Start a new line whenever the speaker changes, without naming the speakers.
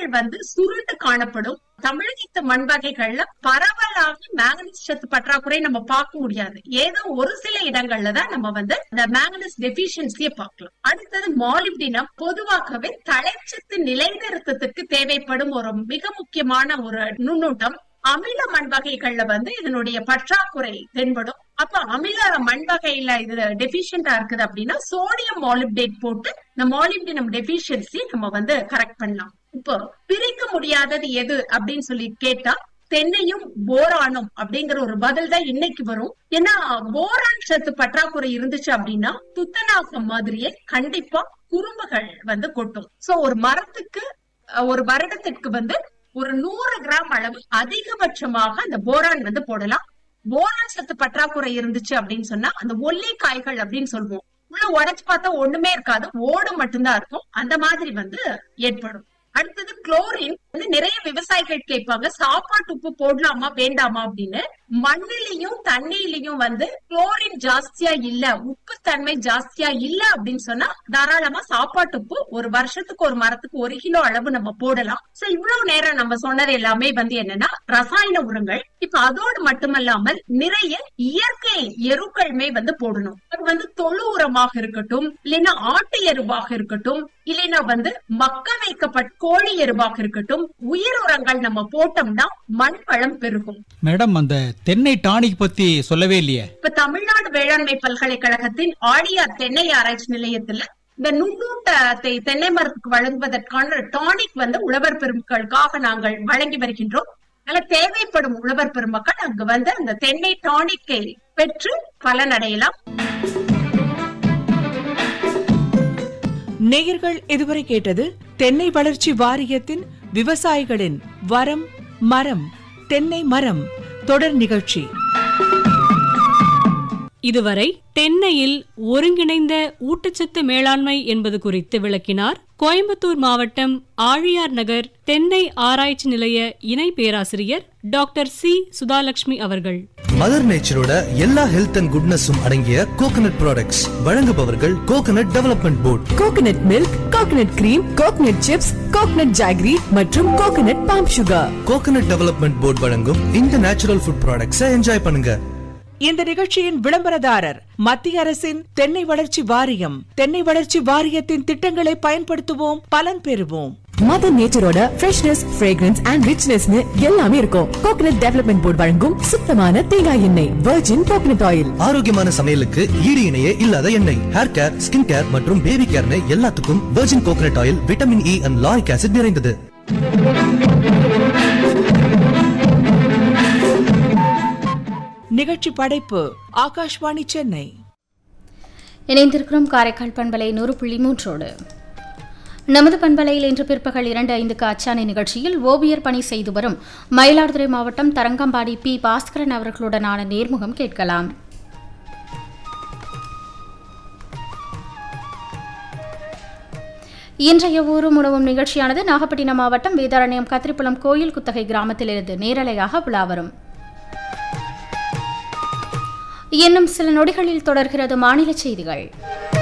மண்கள் சுருண்டு காணப்படும். தமிழகத்து மண் வகைகள்ல பரவலாக மேங்கனீஸ் சத்து பற்றாக்குறை நம்ம பார்க்க முடியாது. ஏதோ ஒரு சில இடங்கள்ல தான் நம்ம இந்த மேங்கனீஸ் டெபிஷியன்சியை பார்க்கலாம். அடுத்தது மாலிப்டினம். பொதுவாகவே தழைச்சத்து நிலைநிறுத்தத்துக்கு தேவைப்படும் ஒரு மிக முக்கியமான ஒரு நுண்ணூட்டம். அமில மண் வகைகள்ல இதனுடைய பற்றாக்குறை தென்படும். அப்ப அமில மண் வகையில இது டெபிஷியன்டா இருக்குது அப்படின்னா சோடியம் மாலிப்டேட் போட்டு இந்த மாலிப்டினம் டெபிஷியன்சி நம்ம கரெக்ட் பண்ணலாம். இப்போ பிரிக்க முடியாதது எது அப்படின்னு சொல்லி கேட்டா தென்னையும் போரானும் அப்படிங்கிற ஒரு பதில் தான் இன்னைக்கு வரும். ஏன்னா போரான் சத்து பற்றாக்குறை இருந்துச்சு அப்படின்னா துத்தநாகம் மாதிரியே கண்டிப்பா குறும்புகள் கொட்டும். சோ ஒரு மரத்துக்கு ஒரு வருடத்திற்கு ஒரு 100 கிராம் அளவு அதிகபட்சமாக அந்த போரான் போடலாம். போரான் சத்து பற்றாக்குறை இருந்துச்சு அப்படின்னு சொன்னா அந்த ஒல்லி காய்கள் அப்படின்னு சொல்லுவோம். உள்ள உடைச்சு பார்த்தா ஒண்ணுமே இருக்காது, ஓடு மட்டும்தான் இருக்கும். அந்த மாதிரி ஏற்படும். அடுத்தது குளோரின். நிறைய விவசாயிகள் கேட்பாங்க சாப்பாட்டு உப்பு போடலாமா வேண்டாமா அப்படின்னு. மண்ணிலையும் தண்ணியிலையும் குளோரின் ஜாஸ்தியா இல்ல, உப்பு தன்மை ஜாஸ்தியா இல்ல அப்படின்னு சொன்னா தாராளமா சாப்பாட்டு உப்பு ஒரு வருஷத்துக்கு ஒரு மரத்துக்கு 1 கிலோ அளவு நம்ம போடலாம். சோ இவ்வளவு நேரம் நம்ம சொன்னது எல்லாமே என்னன்னா ரசாயன உரங்கள். இப்ப அதோடு மட்டுமல்லாமல் நிறைய இயற்கை எருக்களுமே போடணும். அது தொழு உரமாக இருக்கட்டும், இல்லைன்னா ஆட்டு எருவாக இருக்கட்டும், இல்லைன்னா மக்க வைக்கப்பட்ட கோழி எருவாக இருக்கட்டும், உயிர் உரங்கள் நம்ம போட்டோம்னா மண் வளம் பெருகும்.
மேடம், அந்த தென்னை டானிக் பத்தி சொல்லவே இல்லையே.
இப்ப தமிழ்நாடு வேளாண்மை பல்கலைக்கழகத்தின் ஆழியார் தென்னை ஆராய்ச்சி நிலையத்துல இந்த நுண்ணூட்டத்தை தென்னை மரத்துக்கு வழங்குவதற்கான டானிக் உழவர் பெருமக்களுக்காக நாங்கள் வழங்கி வருகின்றோம். தேவைப்படும் உழவர் பெருமக்கள் அங்கு அந்த தென்னை டானிக்கை பெற்று பலனடையலாம்.
நேயர்கள் இதுவரை கேட்டது தென்னை வளர்ச்சி வாரியத்தின் விவசாயிகளின் வரம் மரம் தென்னை மரம் தொடர் நிகழ்ச்சி.
இதுவரை தென்னையில் ஒருங்கிணைந்த ஊட்டச்சத்து மேலாண்மை என்பது குறித்து விளக்கினார் கோயம்புத்தூர் மாவட்டம் ஆழியார் நகர் தென்னை ஆராய்ச்சி நிலைய இணை பேராசிரியர் டாக்டர் சி சுதாலட்சுமி அவர்கள்.
மதர் நேச்சரோட எல்லா ஹெல்த் அண்ட் குட்னஸும் அடங்கிய கோகனட் ப்ராடக்ட்ஸ் வழங்குபவர்கள் coconut development board.
Coconut milk, coconut cream, coconut chips, coconut jaggery மற்றும் coconut bomb sugar.
Coconut development board வழங்கும் இந்த நேச்சுரல் ஃபுட் ப்ராடக்ட்ஸை என்ஜாய் பண்ணுங்க.
இந்த நிகழ்ச்சியின் விளம்பரதாரர் மத்திய அரசின் தென்னை வளர்ச்சி வாரியம். தென்னை வளர்ச்சி வாரியத்தின் திட்டங்களை பயன்படுத்துவோம், பலன் பெறுவோம்.
Mother நேச்சரோட freshness, fragrance and richness எல்லாமே இருக்கும். கோகனட் டெவலப்மெண்ட் போர்டு வழங்கும் சுத்தமான தேங்காய் எண்ணெய், வெர்ஜின் கோகனட் ஆயில்.
ஆரோக்கியமான சமையலுக்கு ஈடு இணையே இல்லாத எண்ணெய். ஹேர் கேர், ஸ்கின் கேர் மற்றும் பேபி கேர்னு எல்லாத்துக்கும் virgin coconut oil vitamin E and lauric acid நிறைந்தது.
நிகழ்ச்சி படைப்பு ஆகாஷ்வாணி சென்னை.
இணைந்திருக்கிறோம் காரைக்கால் பண்பலை 100.3. நமது பண்பலையில் இன்று பிற்பகல் 2:05 அச்சாணி நிகழ்ச்சியில் ஓவியர் பணி செய்து வரும் மயிலாடுதுறை மாவட்டம் தரங்கம்பாடி பி பாஸ்கரன் அவர்களுடனான நேர்முகம் கேட்கலாம். இன்றைய ஊரும் உணவும் நிகழ்ச்சியானது நாகப்பட்டினம் மாவட்டம் வேதாரண்யம் கத்திரிப்புலம் கோயில் குத்தகை கிராமத்திலிருந்து நேரலையாக விழா வரும். இன்னும் சில நொடிகளில் தொடர்கிறது மாநில செய்திகள்.